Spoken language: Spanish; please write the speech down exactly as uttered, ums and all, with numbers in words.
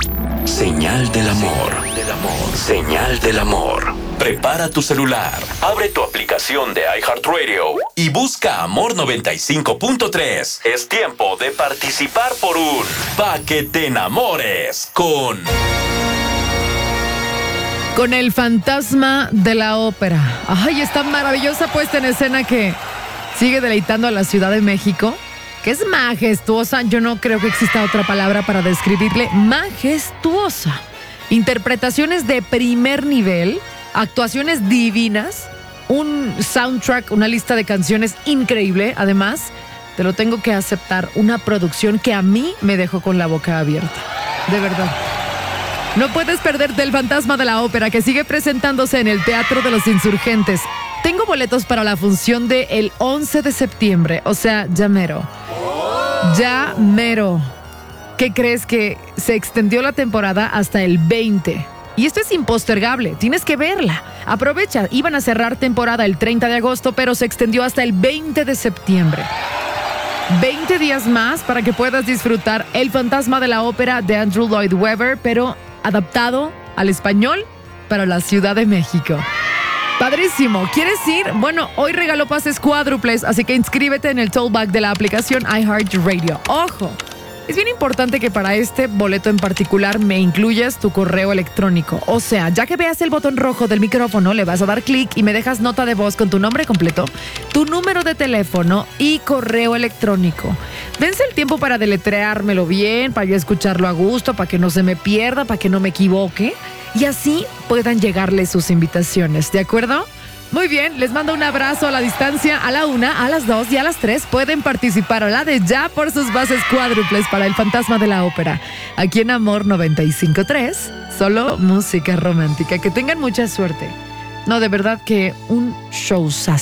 Señal del amor. Señal del amor. Prepara tu celular, abre tu aplicación de iHeartRadio y busca Amor noventa y cinco punto tres. Es tiempo de participar por un Pa' que te enamores con... Con el fantasma de la ópera. Ay, esta maravillosa puesta en escena que sigue deleitando a la Ciudad de México, que es majestuosa. Yo no creo que exista otra palabra para describirle. Majestuosa. Interpretaciones de primer nivel, actuaciones divinas, un soundtrack, una lista de canciones increíble. Además, te lo tengo que aceptar, una producción que a mí me dejó con la boca abierta. De verdad. No puedes perderte el fantasma de la ópera, que sigue presentándose en el Teatro de los Insurgentes. Tengo boletos para la función del el once de septiembre, o sea, ya mero. Ya mero. ¿Qué crees? Que se extendió la temporada hasta el veinte. Y esto es impostergable, tienes que verla. Aprovecha, iban a cerrar temporada el treinta de agosto, pero se extendió hasta el veinte de septiembre. veinte días más para que puedas disfrutar El fantasma de la ópera de Andrew Lloyd Webber, pero adaptado al español para la Ciudad de México. Padrísimo. ¿Quieres ir? Bueno, hoy regalo pases cuádruples, así que inscríbete en el tollback de la aplicación iHeartRadio. ¡Ojo! Es bien importante que para este boleto en particular me incluyas tu correo electrónico. O sea, ya que veas el botón rojo del micrófono, le vas a dar clic y me dejas nota de voz con tu nombre completo, tu número de teléfono y correo electrónico. Dense el tiempo para deletreármelo bien, para yo escucharlo a gusto, para que no se me pierda, para que no me equivoque, y así puedan llegarles sus invitaciones, ¿de acuerdo? Muy bien, les mando un abrazo a la distancia. A la una, a las dos y a las tres pueden participar a la de ya por sus bases cuádruples para El fantasma de la ópera. Aquí en Amor noventa y cinco punto tres, solo música romántica. Que tengan mucha suerte. No, de verdad que un showzazo.